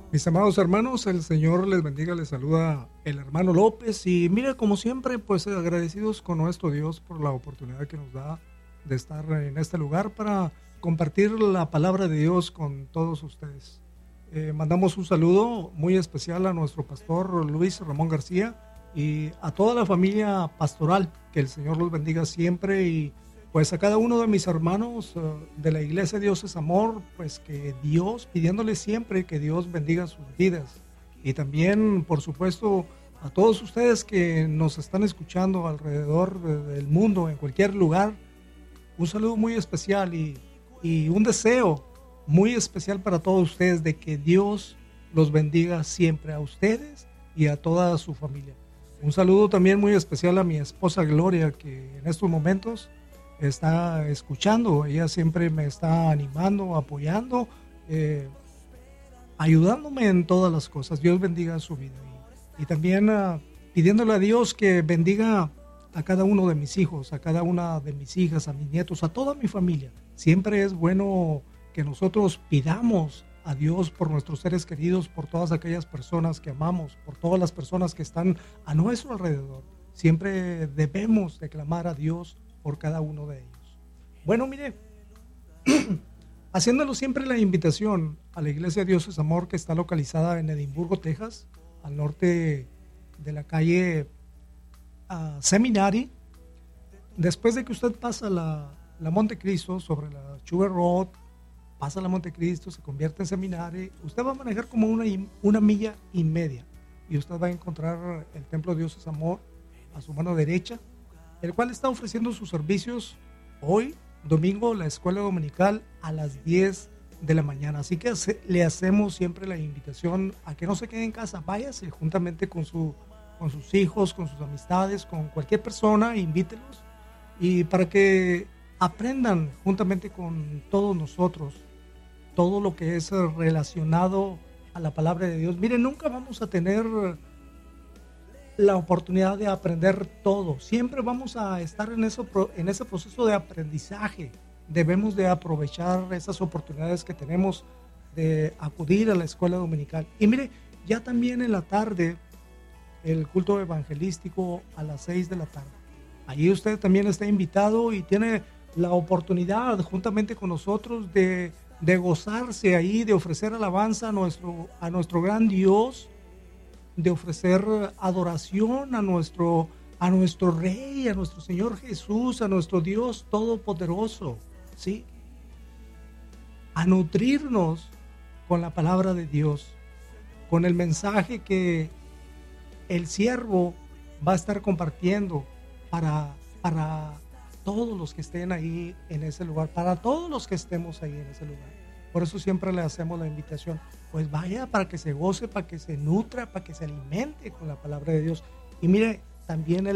Mis amados hermanos, el Señor les bendiga, les saluda el hermano López y mire, como siempre, pues agradecidos con nuestro Dios por la oportunidad que nos da de estar en este lugar para compartir la palabra de Dios con todos ustedes. Mandamos un saludo muy especial a nuestro pastor Luis Ramón García y a toda la familia pastoral, que el Señor los bendiga siempre y pues a cada uno de mis hermanos de la iglesia Dios es Amor, pues que Dios, pidiéndoles siempre que Dios bendiga sus vidas. Y también, por supuesto, a todos ustedes que nos están escuchando alrededor del mundo, en cualquier lugar, un saludo muy especial y un deseo muy especial para todos ustedes de que Dios los bendiga siempre a ustedes y a toda su familia. Un saludo también muy especial a mi esposa Gloria, que en estos momentos está escuchando. Ella siempre me está animando, apoyando, ayudándome en todas las cosas. Dios bendiga su vida. Y también pidiéndole a Dios que bendiga a cada uno de mis hijos, a cada una de mis hijas, a mis nietos, a toda mi familia. Siempre es bueno que nosotros pidamos a Dios por nuestros seres queridos, por todas aquellas personas que amamos, por todas las personas que están a nuestro alrededor. Siempre debemos de clamar a Dios por cada uno de ellos. Bueno, mire, haciéndolo siempre la invitación a la Iglesia Dios es Amor, que está localizada en Edimburgo, Texas, al norte de la calle Seminary. Después de que usted pasa la Montecristo sobre la Sugar Road, pasa la Montecristo, se convierte en Seminary, usted va a manejar como una milla y media y usted va a encontrar el Templo Dios es Amor a su mano derecha, el cual está ofreciendo sus servicios hoy, domingo, la escuela dominical a las 10 de la mañana. Así que le hacemos siempre la invitación a que no se quede en casa, váyase juntamente con sus hijos, con sus amistades, con cualquier persona, invítelos y para que aprendan juntamente con todos nosotros todo lo que es relacionado a la palabra de Dios. Miren, nunca vamos a tener la oportunidad de aprender todo. Siempre vamos a estar en ese proceso de aprendizaje. Debemos de aprovechar esas oportunidades que tenemos de acudir a la escuela dominical. Y mire, ya también en la tarde, el culto evangelístico a las 6 de la tarde. Allí usted también está invitado y tiene la oportunidad juntamente con nosotros de gozarse ahí, de ofrecer alabanza a nuestro gran Dios, de ofrecer adoración a nuestro Rey, a nuestro Señor Jesús, a nuestro Dios Todopoderoso, ¿sí? A nutrirnos con la palabra de Dios, con el mensaje que el siervo va a estar compartiendo para todos los que estén ahí en ese lugar, para todos los que estemos ahí en ese lugar. Por eso siempre le hacemos la invitación, pues vaya para que se goce, para que se nutra, para que se alimente con la palabra de Dios. Y mire, también